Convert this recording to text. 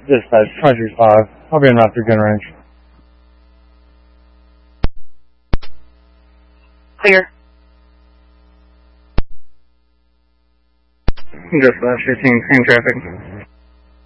Dispatch 235. I'll be in route through gun range. Clear. Dispatch 15, green traffic.